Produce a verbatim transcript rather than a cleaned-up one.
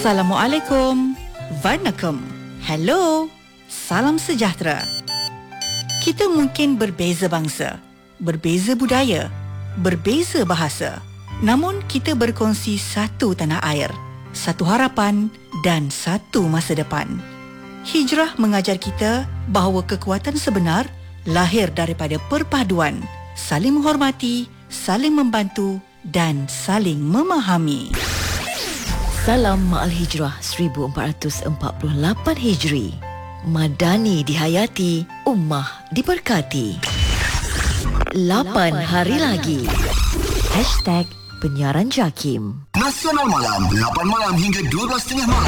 Assalamualaikum. Vanakkam. Hello. Salam sejahtera. Kita mungkin berbeza bangsa, berbeza budaya, berbeza bahasa. Namun kita berkongsi satu tanah air, satu harapan dan satu masa depan. Hijrah mengajar kita bahawa kekuatan sebenar lahir daripada perpaduan, saling menghormati, saling membantu dan saling memahami. Salam Ma'al Hijrah seribu empat ratus empat puluh lapan Hijri. Madani dihayati, ummah diberkati. Lapan hari lagi. Hashtag Penyiaran Jakim. Nasional Malam, lapan malam hingga dua belas tiga puluh malam.